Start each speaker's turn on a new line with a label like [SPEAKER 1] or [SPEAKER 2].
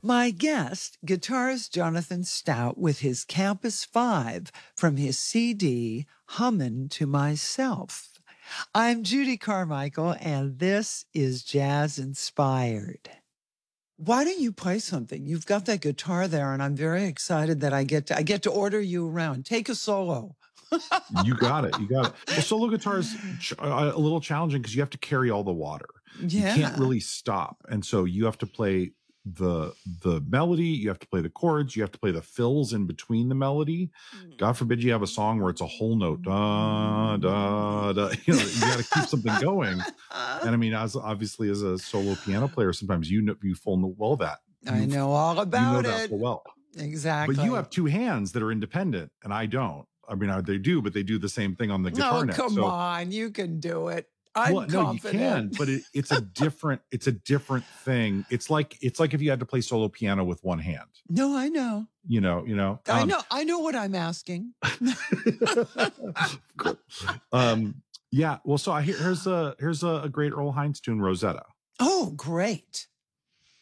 [SPEAKER 1] My guest, guitarist Jonathan Stout with his Campus 5 from his CD, Hummin' to Myself. I'm Judy Carmichael, and this is Jazz Inspired. Why don't you play something? You've got that guitar there, and I'm very excited that I get to order you around. Take a solo.
[SPEAKER 2] You got it. Well, solo guitar is a little challenging because you have to carry all the water.
[SPEAKER 1] Yeah.
[SPEAKER 2] You can't really stop. And so you have to play the melody, you have to play the chords, you have to play the fills in between the melody. God forbid you have a song where it's a whole note. Da, da, da. You got to keep something going. And I mean, as a solo piano player, sometimes you full know that.
[SPEAKER 1] I know all about it.
[SPEAKER 2] That so well.
[SPEAKER 1] Exactly.
[SPEAKER 2] But you have two hands that are independent, and I don't. I mean, they do, but they do the same thing on the guitar neck.
[SPEAKER 1] Come on, you can do it. I'm confident.
[SPEAKER 2] No, you can, but it's a different thing. It's like if you had to play solo piano with one hand.
[SPEAKER 1] No, I know.
[SPEAKER 2] You know.
[SPEAKER 1] I know what I'm asking.
[SPEAKER 2] Yeah. Well, so here's a great Earl Hines tune, Rosetta.
[SPEAKER 1] Oh, great.